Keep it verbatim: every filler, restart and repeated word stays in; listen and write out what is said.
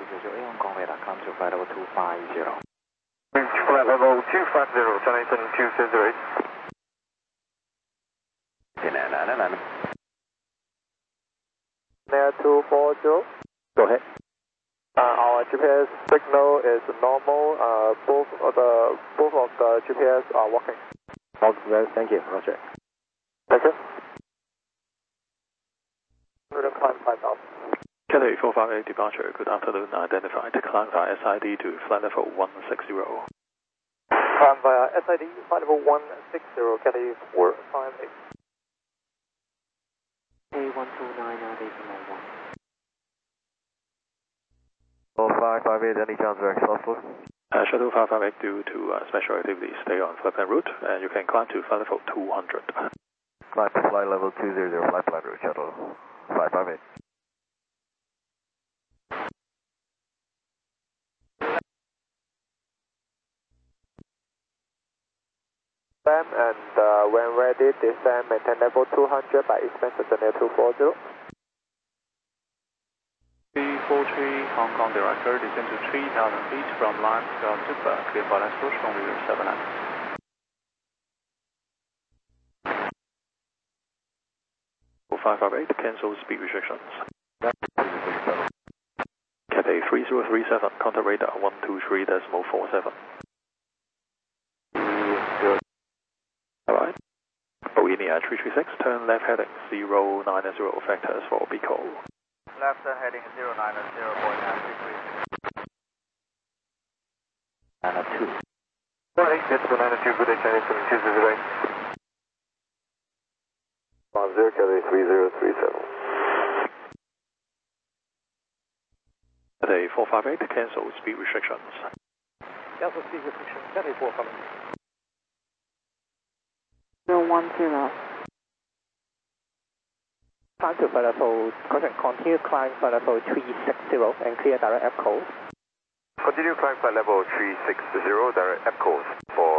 A Hong Kong radar, come to flight level two five zero. Flight level two five zero, Chinese two zero eight. Nair two four zero. Go ahead. Uh, our G P S signal is normal. Uh, both of the both of the G P S are working. Okay, thank you. Roger. Thank you. We're going to climb five thousand. Cathay four five eight departure. Good afternoon. Identified. Climb via S I D to flight level one six zero. Climb via S I D, flight level one six zero. Cathay four five eight. A one two nine, uh, decimal one. Oh, five five eight, any chance very closely? Uh, shuttle five five eight due to uh, special activity, stay on flight plan route, and you can climb to flight level two hundred. Climb to flight level two hundred, flight plan route, shuttle five five eight. And uh, when ready, descend, maintain level two hundred by Eastman Nair two four zero. three four three Hong Kong director, descend to three thousand feet from line Scout Super, clear for last push from rear seven nine. five five eight, cancel speed restrictions. Cathay three zero three seven, contact radar one two three decimal four seven. Alright. Bohemia three three six, turn left heading zero nine zero, factors for Pico. Left heading zero nine zero point nine three. Nine two. Morning, it's one nine two, good day, Chinese two zero eight. Five zero, Cathay three zero three seven. Cathay four five eight, cancel speed restrictions. Cancel speed restrictions, Cathay four coming. zero one zero. Climb to flight level, correction, continue climb flight level three six zero and clear direct app course. Continue climb flight level three six zero, direct app course for